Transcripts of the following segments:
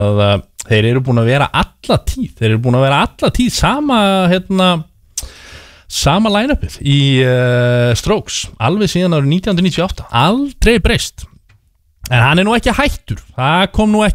að þeir eru búin að vera alla tíð sama line-upið í Strokes alveg síðan árið 1998 aldrei breyst en hann nú ekki hættur það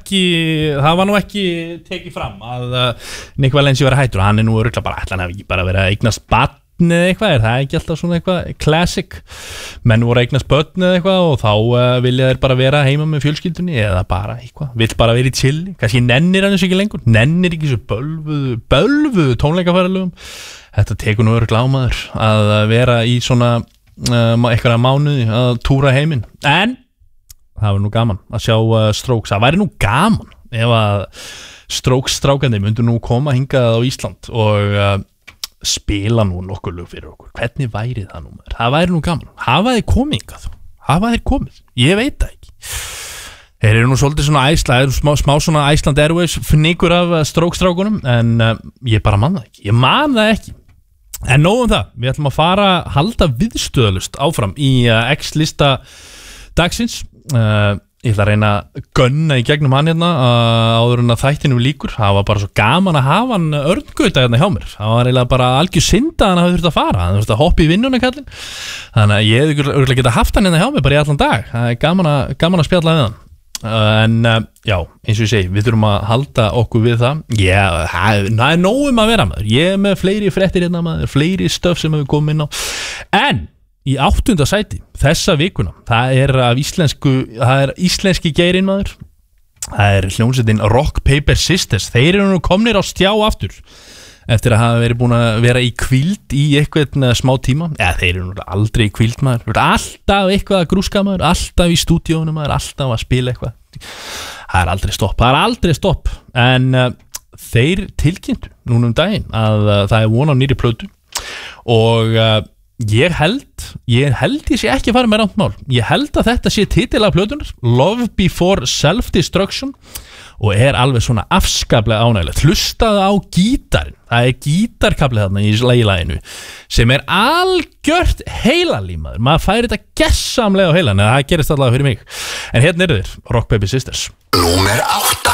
var nú ekki tekið fram að Nick Valencia vera hættur hann nú örugglega bara ætla hann hafi ekki bara verið að eignast barn eða eitthvað það ekki alltaf svona eitthvað classic menn voru að eignast börn eða eitthvað og þá vilja þeir bara vera heima með fjölskyldunni eða bara eitthvað, vill bara vera í chilli kannski nennir hann þessu ekki lengur nennir ekki svo bölvuðu tónleikaferðalögum þetta tekur nú örugglega á maður að vera í svona eitthvað mánuði að túra heiminn en það var nú gaman að sjá Strokes það væri nú gaman ef að Strokes strákandi myndu nú koma hingað á Ísland og spila nú nokkuð lög fyrir okkur hvernig væri það nú maður, það væri nú gaman hafa þeir komið ég veit það ekki þeir eru nú svolítið svona smá svona Iceland Airways fnikur af Strokes-strákunum en ég bara man það ekki en nóg það, við ætlum að halda viðstöðalust áfram í X-lista dagsins ég ætla að reyna að gunna í gegnum hann hérna áður en að þættinu líkur það var bara svo gaman að hafa hann örngauta hérna hjá mér það var eiginlega bara algjör synda hann hafi þurft að fara hann þurft að hoppa í vinnuna kallinn þannig að ég hefði örugglega getað haft hann hérna hjá mér bara í allan dag það er gaman að spjalla við hann en já, eins og ég segi við þurfum að halda okkur við það er nóg að vera maður ég er með fleiri fréttir hérna maður fleiri stöf sem við komum inn á en í 8. sæti þessa vikuna það er íslenski geirinn maður það er hljómsveitin Rock Paper Sisters þeir eru nú komnir á stjá aftur eftir að hafa verið búin að vera í hvíld í eitthvað smá tíma þeir eru nú aldrei í hvíld maður alltaf eitthvað að grúska maður alltaf í stúdíónu maður alltaf að spila eitthvað það er aldrei stopp en þeir tilkynntu núna daginn að það er von á nýrri plötu og ég held ég sé ekki að fara með rangt mál ég held að þetta sé titill af plötunar Love Before Self-Destruction og er alveg svona afskaplega ánægilegt hlustaðu á gítarinn það er gítarkafli þarna í laginu sem er algjört heilalímaður maður færi þetta gessamlega á heilan eða það gerist allavega fyrir mig en hérna eru þeir Rock Paper Sisters Númer 8